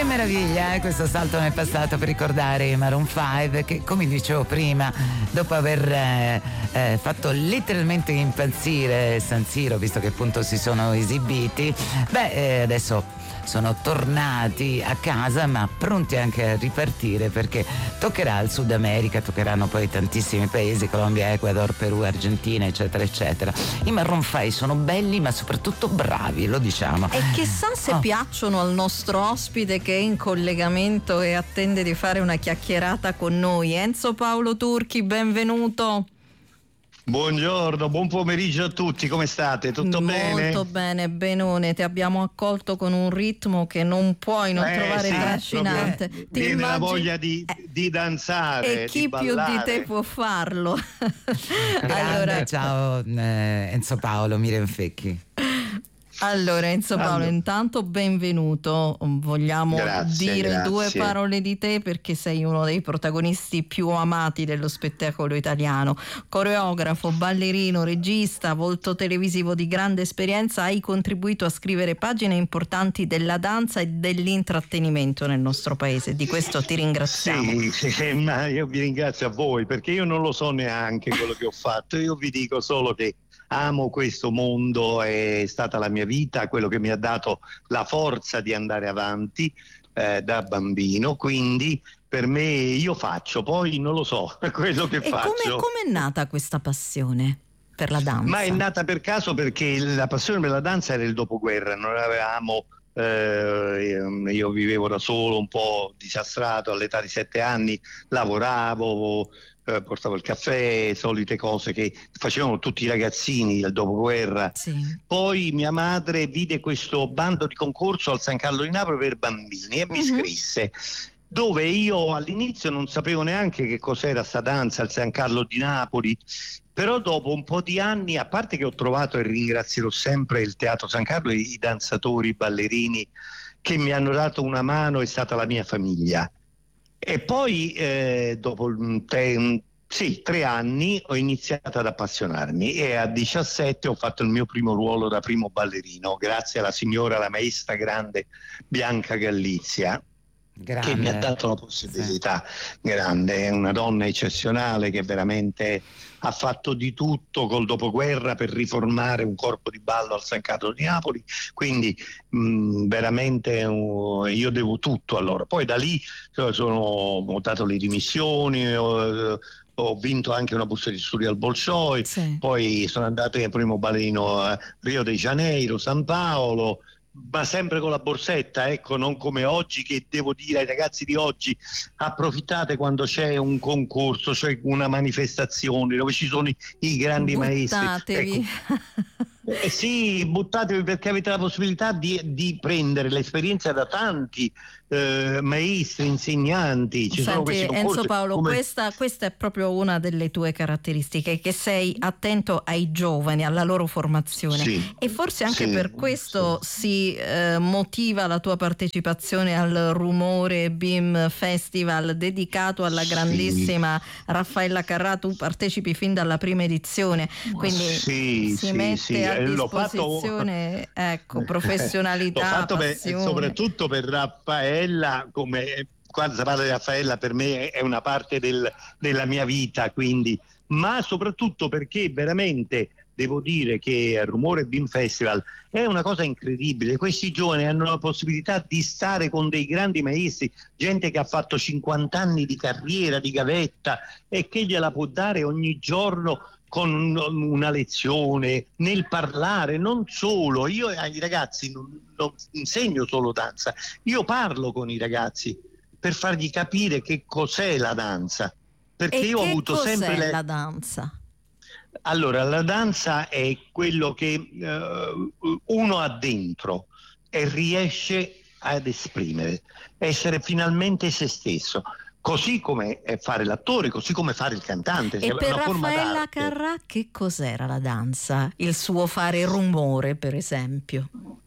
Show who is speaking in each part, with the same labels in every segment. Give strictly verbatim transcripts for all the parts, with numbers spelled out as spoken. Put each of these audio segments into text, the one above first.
Speaker 1: Che meraviglia, eh, questo salto nel passato per ricordare i Maroon cinque che, come dicevo prima, dopo aver eh, eh, fatto letteralmente impazzire San Siro, visto che appunto si sono esibiti, beh, eh, adesso sono tornati a casa, ma pronti anche a ripartire, perché toccherà il Sud America, toccheranno poi tantissimi paesi, Colombia, Ecuador, Perù, Argentina, eccetera eccetera. I Maroon cinque sono belli ma soprattutto bravi, lo diciamo.
Speaker 2: E chissà se oh. piacciono al nostro ospite che è in collegamento e attende di fare una chiacchierata con noi. Enzo Paolo Turchi, benvenuto.
Speaker 3: Buongiorno, buon pomeriggio a tutti, come state? Tutto
Speaker 2: Molto
Speaker 3: bene?
Speaker 2: Molto bene, benone, ti abbiamo accolto con un ritmo che non puoi non
Speaker 3: eh,
Speaker 2: trovare
Speaker 3: sì,
Speaker 2: trascinante. Ti
Speaker 3: viene
Speaker 2: immagini...
Speaker 3: la voglia di, di danzare.
Speaker 2: E chi
Speaker 3: di
Speaker 2: più di te può farlo?
Speaker 1: Allora, ciao eh, Enzo Paolo, Miriam Fecchi.
Speaker 2: Allora Enzo Paolo, allora, intanto benvenuto, vogliamo
Speaker 3: grazie,
Speaker 2: dire
Speaker 3: grazie.
Speaker 2: due parole di te perché sei uno dei protagonisti più amati dello spettacolo italiano, coreografo, ballerino, regista, volto televisivo di grande esperienza, hai contribuito a scrivere pagine importanti della danza e dell'intrattenimento nel nostro paese, di questo ti ringraziamo.
Speaker 3: Sì, sì, ma io vi ringrazio a voi perché io non lo so neanche quello che ho fatto, io vi dico solo che amo questo mondo, è stata la mia vita, quello che mi ha dato la forza di andare avanti eh, da bambino, quindi per me io faccio, poi non lo so quello che
Speaker 2: e
Speaker 3: faccio.
Speaker 2: E come è nata questa passione per la danza?
Speaker 3: Ma è nata per caso perché la passione per la danza era il dopoguerra, non avevamo... Eh, io vivevo da solo, un po' disastrato, all'età di sette anni lavoravo, eh, portavo il caffè, solite cose che facevano tutti i ragazzini del dopoguerra.
Speaker 2: Sì.
Speaker 3: Poi mia madre vide questo bando di concorso al San Carlo di Napoli per bambini e mi uh-huh. iscrisse, dove io all'inizio non sapevo neanche che cos'era sta danza al San Carlo di Napoli. Però dopo un po' di anni, a parte che ho trovato, e ringrazierò sempre il Teatro San Carlo, i danzatori, i ballerini che mi hanno dato una mano, è stata la mia famiglia. E poi eh, dopo te, sì, tre anni ho iniziato ad appassionarmi e a diciassette ho fatto il mio primo ruolo da primo ballerino, grazie alla signora, la maestra grande Bianca Gallizia. Grande. Che mi ha dato la possibilità, sì. Grande, è una donna eccezionale che veramente ha fatto di tutto col dopoguerra per riformare un corpo di ballo al San Carlo di Napoli, quindi mh, veramente uh, io devo tutto a loro. Poi da lì sono, ho dato le dimissioni, ho, ho vinto anche una borsa di studio al Bolshoi, sì. Poi sono andato in primo ballerino a Rio de Janeiro, San Paolo, ma sempre con la borsetta, ecco, non come oggi, che devo dire ai ragazzi di oggi: approfittate quando c'è un concorso, c'è una manifestazione dove ci sono i, i grandi
Speaker 2: Buttatevi.
Speaker 3: maestri. Ecco. Eh sì, buttatevi perché avete la possibilità di, di prendere l'esperienza da tanti eh, maestri, insegnanti. Ci
Speaker 2: Senti,
Speaker 3: sono questi concorsi,
Speaker 2: Enzo Paolo,
Speaker 3: come...
Speaker 2: questa, questa è proprio una delle tue caratteristiche, che sei attento ai giovani, alla loro formazione, sì, e forse anche sì, per questo sì. si eh, motiva la tua partecipazione al Rumore B I M Festival dedicato alla grandissima sì. Raffaella Carrà. Tu partecipi fin dalla prima edizione, quindi
Speaker 3: sì,
Speaker 2: si
Speaker 3: sì,
Speaker 2: mette
Speaker 3: sì.
Speaker 2: a
Speaker 3: L'ho
Speaker 2: disposizione
Speaker 3: fatto...
Speaker 2: ecco, professionalità,
Speaker 3: l'ho fatto per,
Speaker 2: passione.
Speaker 3: Soprattutto per Raffaella, come quando si parla di Raffaella per me è una parte del, della mia vita, quindi, ma soprattutto perché veramente devo dire che il Rumore B I M Festival è una cosa incredibile. Questi giovani hanno la possibilità di stare con dei grandi maestri, gente che ha fatto cinquanta anni di carriera, di gavetta, e che gliela può dare ogni giorno con una lezione, nel parlare, non solo. Io ai ragazzi non, non insegno solo danza, io parlo con i ragazzi per fargli capire che cos'è la danza. Perché
Speaker 2: e
Speaker 3: io
Speaker 2: che
Speaker 3: ho avuto
Speaker 2: cos'è
Speaker 3: sempre le...
Speaker 2: la danza?
Speaker 3: Allora, la danza è quello che uh, uno ha dentro e riesce ad esprimere, essere finalmente se stesso. Così come fare l'attore, così come fare il cantante.
Speaker 2: E per Raffaella Carrà che cos'era la danza? Il suo fare rumore, per esempio?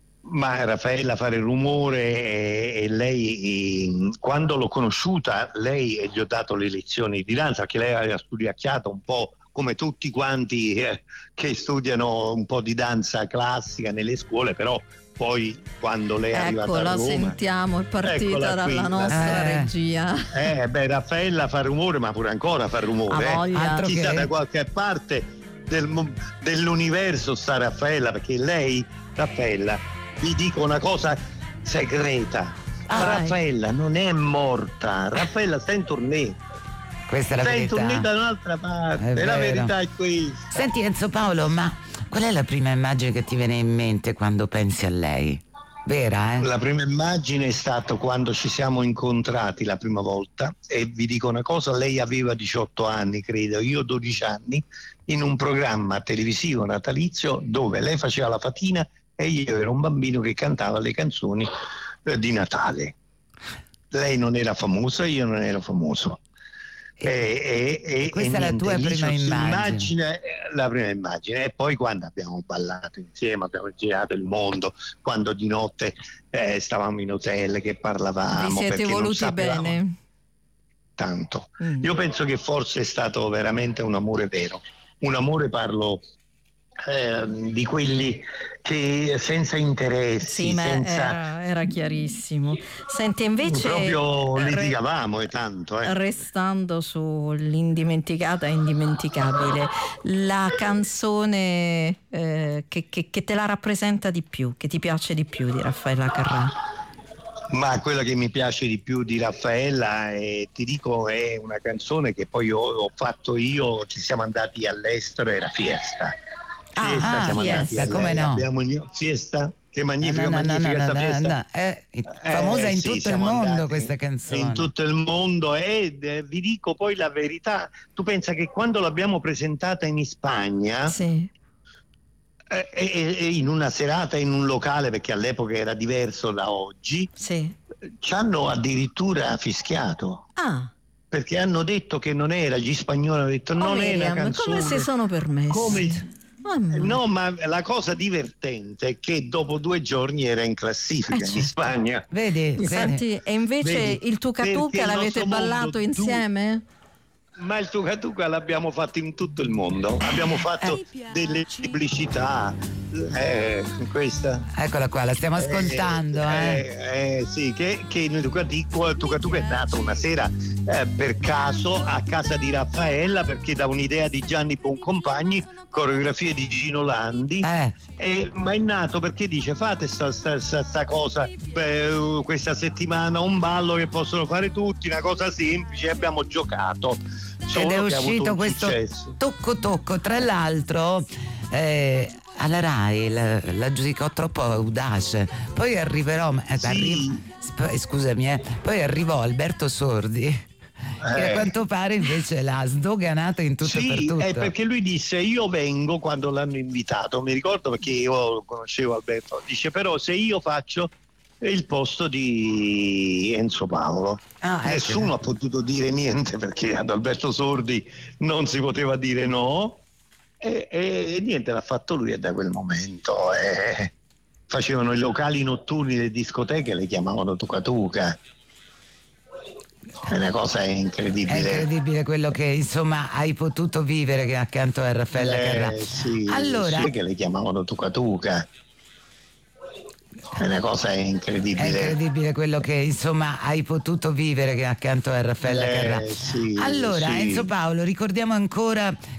Speaker 3: Ma Raffaella fare rumore e, e lei, e, quando l'ho conosciuta, lei gli ho dato le lezioni di danza, perché lei aveva studiacchiato un po' come tutti quanti eh, che studiano un po' di danza classica nelle scuole, però poi quando lei è
Speaker 2: ecco,
Speaker 3: arrivata a Roma...
Speaker 2: Ecco, la sentiamo, è partita
Speaker 3: Eccola
Speaker 2: dalla
Speaker 3: qui,
Speaker 2: nostra
Speaker 1: eh.
Speaker 2: regia.
Speaker 3: Eh, beh, Raffaella fa rumore, ma pure ancora fa rumore.
Speaker 2: A voglia.
Speaker 3: Eh. Chissà
Speaker 1: che...
Speaker 3: da qualche parte del, dell'universo sta Raffaella, perché lei, Raffaella, vi dico una cosa segreta.
Speaker 1: Ah,
Speaker 3: Raffaella non è morta, Raffaella sta in tournée.
Speaker 1: Questa è la
Speaker 3: sta
Speaker 1: verità.
Speaker 3: in tournée da un'altra parte,
Speaker 1: È
Speaker 3: la
Speaker 1: vero.
Speaker 3: verità è questa.
Speaker 1: Senti Enzo Paolo, ma qual è la prima immagine che ti viene in mente quando pensi a lei? Vera, eh?
Speaker 3: La prima immagine è stata quando ci siamo incontrati la prima volta, e vi dico una cosa, lei aveva diciotto anni, credo, io dodici anni, in un programma televisivo natalizio dove lei faceva la fatina e io ero un bambino che cantava le canzoni eh, di Natale. Lei non era famosa, io non ero famoso. E, e, e,
Speaker 1: questa
Speaker 3: e
Speaker 1: è la
Speaker 3: niente,
Speaker 1: tua
Speaker 3: lì
Speaker 1: prima
Speaker 3: si
Speaker 1: immagine.
Speaker 3: immagina, la prima immagine. E poi quando abbiamo ballato insieme, abbiamo girato il mondo, quando di notte eh, stavamo in hotel che parlavamo,
Speaker 2: Vi siete
Speaker 3: perché non
Speaker 2: voluti
Speaker 3: sapevamo
Speaker 2: bene?
Speaker 3: tanto.
Speaker 2: Mm.
Speaker 3: Io penso che forse è stato veramente un amore vero. Un amore, parlo eh, di quelli che senza interessi,
Speaker 2: Sì, ma
Speaker 3: senza...
Speaker 2: era, era chiarissimo. Senti, invece
Speaker 3: proprio
Speaker 2: re-
Speaker 3: litigavamo e tanto. Eh.
Speaker 2: restando sull'indimenticata e indimenticabile, la canzone eh, che, che, che te la rappresenta di più, che ti piace di più di Raffaella Carrà?
Speaker 3: Ma quella che mi piace di più di Raffaella, eh, ti dico, è una canzone che poi ho, ho fatto io, ci siamo andati all'estero, era Fiesta. Fiesta,
Speaker 1: Ah,
Speaker 3: siamo
Speaker 1: Fiesta,
Speaker 3: andati a
Speaker 1: come
Speaker 3: lei,
Speaker 1: no?
Speaker 3: abbiamo Fiesta, che magnifica,
Speaker 1: No, no, no,
Speaker 3: magnifica
Speaker 1: no,
Speaker 3: sta
Speaker 1: no,
Speaker 3: Fiesta.
Speaker 1: no, è famosa
Speaker 3: Eh,
Speaker 1: in
Speaker 3: sì,
Speaker 1: tutto il
Speaker 3: siamo
Speaker 1: mondo
Speaker 3: andati
Speaker 1: questa canzone.
Speaker 3: in tutto il mondo, e eh, vi dico poi la verità, tu pensa che quando l'abbiamo presentata in Spagna,
Speaker 2: Sì.
Speaker 3: eh, eh, eh, in una serata in un locale, perché all'epoca era diverso da oggi,
Speaker 2: Sì.
Speaker 3: ci hanno addirittura fischiato,
Speaker 2: Ah,
Speaker 3: perché hanno detto che non era, gli spagnoli hanno detto
Speaker 2: oh,
Speaker 3: non è una
Speaker 2: Miriam,
Speaker 3: canzone.
Speaker 2: come si sono permessi?
Speaker 3: Come-
Speaker 2: Mamma.
Speaker 3: No, ma la cosa divertente è che dopo due giorni era in classifica
Speaker 2: Eh,
Speaker 3: in
Speaker 2: certo.
Speaker 3: Spagna.
Speaker 1: Vedi, vedi?
Speaker 2: Senti, e invece
Speaker 3: Vedi,
Speaker 2: il Tuca
Speaker 3: perché
Speaker 2: Tuca
Speaker 3: il
Speaker 2: l'avete
Speaker 3: nostro
Speaker 2: ballato
Speaker 3: mondo,
Speaker 2: insieme?
Speaker 3: Ma il Tuca Tuca l'abbiamo fatto in tutto il mondo, abbiamo fatto delle pubblicità, eh, questa.
Speaker 1: Eccola qua, la stiamo ascoltando. Eh,
Speaker 3: eh, eh, sì, che, che il Tuca Tuca, il Tuca Tuca è nato una sera eh, per caso a casa di Raffaella, perché da un'idea di Gianni Boncompagni, coreografie di Gino Landi,
Speaker 1: Eh.
Speaker 3: eh, ma è nato perché dice fate sta, sta, sta, sta cosa eh, questa settimana, un ballo che possono fare tutti, una cosa semplice, abbiamo giocato.
Speaker 1: Ed è uscito questo
Speaker 3: successo.
Speaker 1: tocco tocco. Tra l'altro eh, alla Rai la, la giudicò troppo audace. Poi arriverò eh,
Speaker 3: Sì.
Speaker 1: arri- sp- scusami eh, poi arrivò Alberto Sordi, che a
Speaker 3: Eh.
Speaker 1: quanto pare invece l'ha sdoganata in tutto
Speaker 3: Sì,
Speaker 1: e per tutto.
Speaker 3: è perché lui disse io vengo quando l'hanno invitato, mi ricordo perché io conoscevo Alberto, dice però se io faccio il posto di Enzo Paolo,
Speaker 1: Ah, ecco.
Speaker 3: nessuno ha potuto dire niente perché ad Alberto Sordi non si poteva dire no, e, e, e niente, l'ha fatto lui, e da quel momento eh, facevano i locali notturni, le discoteche, le chiamavano Tuca Tuca. È una cosa incredibile.
Speaker 1: È incredibile quello che insomma hai potuto vivere che accanto a Raffaella Carrà.
Speaker 3: Eh, sì,
Speaker 1: Allora,
Speaker 3: sì, che le chiamavano Tuca Tuca. È una cosa incredibile.
Speaker 1: è incredibile quello che insomma hai potuto vivere che accanto a Raffaella
Speaker 3: Eh,
Speaker 1: Carrà.
Speaker 3: sì,
Speaker 1: Allora,
Speaker 3: sì.
Speaker 1: Enzo Paolo, ricordiamo ancora